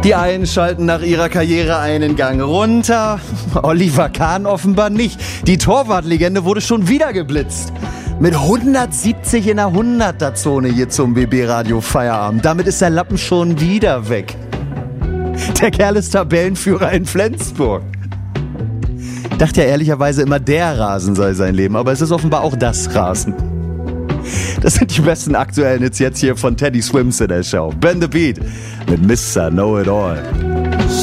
Die einen schalten nach ihrer Karriere einen Gang runter, Oliver Kahn offenbar nicht. Die Torwartlegende wurde schon wieder geblitzt. Mit 170 in der 100er-Zone hier zum BB-Radio Feierabend. Damit ist der Lappen schon wieder weg. Der Kerl ist Tabellenführer in Flensburg. Dachte ja ehrlicherweise immer, der Rasen sei sein Leben, aber es ist offenbar auch das Rasen. Das sind die besten aktuellen Hits jetzt hier von Teddy Swims in der Show. Ben the Beat mit Mr. Know It All.